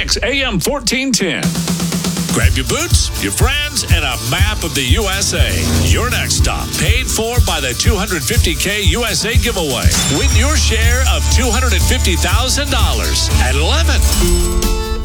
Kicks AM 1410. Grab your boots, your friends, and a map of the USA. Your next stop, paid for by the $250K USA giveaway. Win your share of $250,000 at 11.